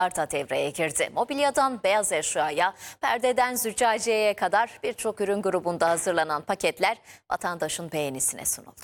Arta devreye girdi. Mobilyadan beyaz eşyaya, perdeden züccaciyeye kadar birçok ürün grubunda hazırlanan paketler vatandaşın beğenisine sunuldu.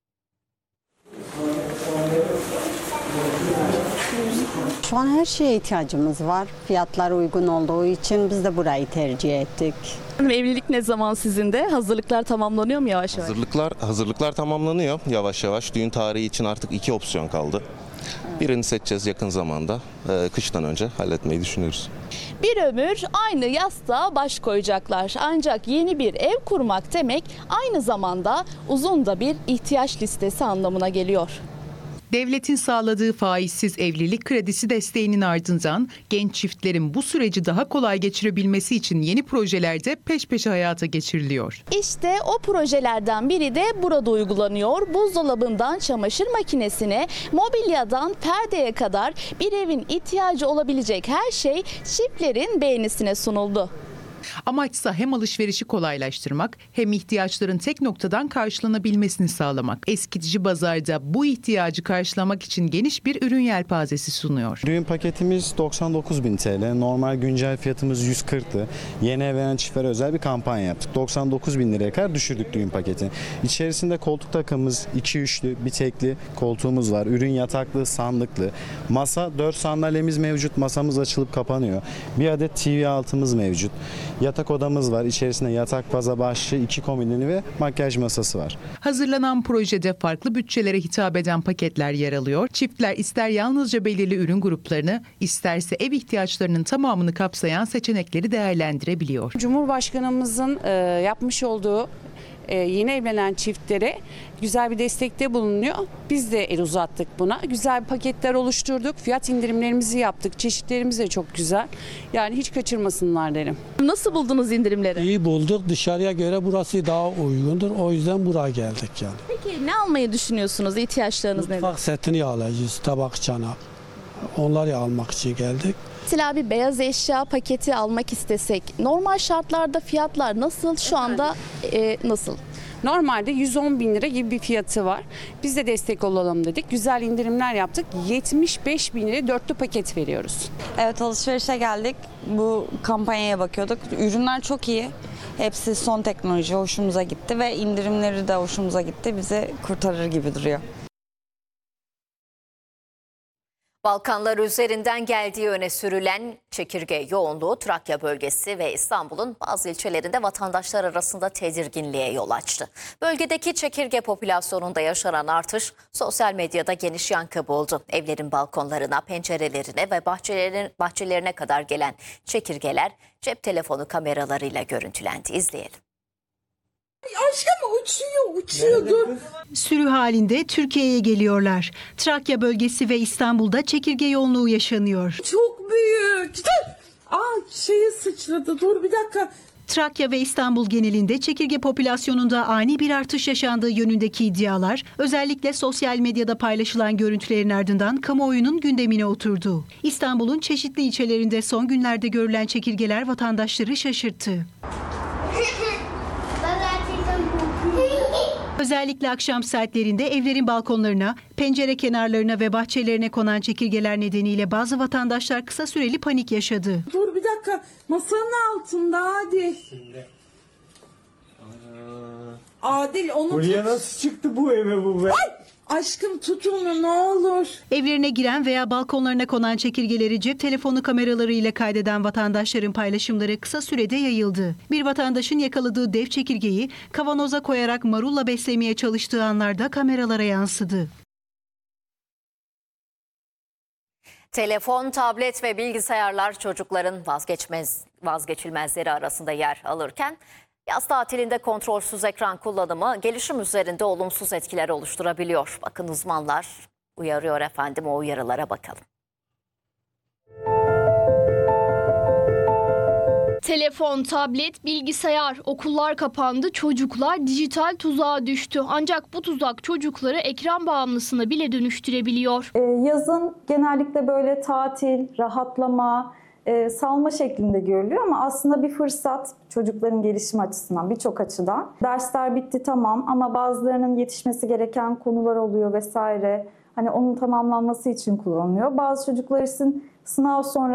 Şu an her şeye ihtiyacımız var. Fiyatlar uygun olduğu için biz de burayı tercih ettik. Evlilik ne zaman sizin de? Hazırlıklar tamamlanıyor mu yavaş yavaş? Hazırlıklar tamamlanıyor yavaş yavaş. Düğün tarihi için artık 2 opsiyon kaldı. Birini seçeceğiz yakın zamanda. Kıştan önce halletmeyi düşünüyoruz. Bir ömür aynı yastığa baş koyacaklar. Ancak yeni bir ev kurmak demek aynı zamanda uzun da bir ihtiyaç listesi anlamına geliyor. Devletin sağladığı faizsiz evlilik kredisi desteğinin ardından genç çiftlerin bu süreci daha kolay geçirebilmesi için yeni projeler de peş peşe hayata geçiriliyor. İşte o projelerden biri de burada uygulanıyor. Buzdolabından çamaşır makinesine, mobilyadan perdeye kadar bir evin ihtiyacı olabilecek her şey çiftlerin beğenisine sunuldu. Amaçsa hem alışverişi kolaylaştırmak hem ihtiyaçların tek noktadan karşılanabilmesini sağlamak. Eskitici Bazar'da bu ihtiyacı karşılamak için geniş bir ürün yelpazesi sunuyor. Düğün paketimiz 99.000 TL. Normal güncel fiyatımız 140'tı. Yeni evlenen çiftlere özel bir kampanya yaptık. 99.000 liraya kadar düşürdük düğün paketini. İçerisinde koltuk takımımız 2 üçlü, bir tekli koltuğumuz var. Ürün yataklı, sandıklı. Masa 4 sandalyemiz mevcut. Masamız açılıp kapanıyor. Bir adet TV altımız mevcut. Yatak odamız var. İçerisinde yatak, baza başlığı, 2 komodini ve makyaj masası var. Hazırlanan projede farklı bütçelere hitap eden paketler yer alıyor. Çiftler ister yalnızca belirli ürün gruplarını, isterse ev ihtiyaçlarının tamamını kapsayan seçenekleri değerlendirebiliyor. Cumhurbaşkanımızın yapmış olduğu yeni evlenen çiftlere güzel bir destekte bulunuyor. Biz de el uzattık buna. Güzel paketler oluşturduk. Fiyat indirimlerimizi yaptık. Çeşitlerimiz de çok güzel. Yani hiç kaçırmasınlar derim. Nasıl buldunuz indirimleri? İyi bulduk. Dışarıya göre burası daha uygundur. O yüzden buraya geldik yani. Peki ne almayı düşünüyorsunuz? İhtiyaçlarınız nedir? Mutfak setini alacağız. Tabak, çanak. Onları almak için geldik. Mesela bir beyaz eşya paketi almak istesek normal şartlarda fiyatlar nasıl? Şu anda nasıl? Normalde 110.000 lira gibi bir fiyatı var. Biz de destek olalım dedik. Güzel indirimler yaptık. 75.000 lira 4'lü paket veriyoruz. Evet, alışverişe geldik. Bu kampanyaya bakıyorduk. Ürünler çok iyi. Hepsi son teknoloji, hoşumuza gitti ve indirimleri de hoşumuza gitti. Bizi kurtarır gibi duruyor. Balkanlar üzerinden geldiği öne sürülen çekirge yoğunluğu Trakya bölgesi ve İstanbul'un bazı ilçelerinde vatandaşlar arasında tedirginliğe yol açtı. Bölgedeki çekirge popülasyonunda yaşanan artış sosyal medyada geniş yankı buldu. Evlerin balkonlarına, pencerelerine ve bahçelerine kadar gelen çekirgeler cep telefonu kameralarıyla görüntülendi. İzleyelim. Aşkım uçuyor dur. Sürü halinde Türkiye'ye geliyorlar. Trakya bölgesi ve İstanbul'da çekirge yoğunluğu yaşanıyor. Çok büyük. Şeye sıçradı, dur bir dakika. Trakya ve İstanbul genelinde çekirge popülasyonunda ani bir artış yaşandığı yönündeki iddialar özellikle sosyal medyada paylaşılan görüntülerin ardından kamuoyunun gündemine oturdu. İstanbul'un çeşitli ilçelerinde son günlerde görülen çekirgeler vatandaşları şaşırttı. Özellikle akşam saatlerinde evlerin balkonlarına, pencere kenarlarına ve bahçelerine konan çekirgeler nedeniyle bazı vatandaşlar kısa süreli panik yaşadı. Dur bir dakika, masanın altında Adil. Adil onu buraya nasıl çıktı bu eve bu be? Aşkım tut onu ne olur. Evlerine giren veya balkonlarına konan çekirgeleri cep telefonu kameralarıyla kaydeden vatandaşların paylaşımları kısa sürede yayıldı. Bir vatandaşın yakaladığı dev çekirgeyi kavanoza koyarak marulla beslemeye çalıştığı anlarda kameralara yansıdı. Telefon, tablet ve bilgisayarlar çocukların vazgeçilmezleri arasında yer alırken yaz tatilinde kontrolsüz ekran kullanımı gelişim üzerinde olumsuz etkiler oluşturabiliyor. Bakın uzmanlar uyarıyor efendim, o uyarılara bakalım. Telefon, tablet, bilgisayar, okullar kapandı, çocuklar dijital tuzağa düştü. Ancak bu tuzak çocukları ekran bağımlısına bile dönüştürebiliyor. Yazın genellikle böyle tatil, rahatlama, salma şeklinde görülüyor ama aslında bir fırsat çocukların gelişim açısından birçok açıdan. Dersler bitti tamam ama bazılarının yetişmesi gereken konular oluyor vesaire. Hani onun tamamlanması için kullanılıyor. Bazı çocuklar için sınav sonrası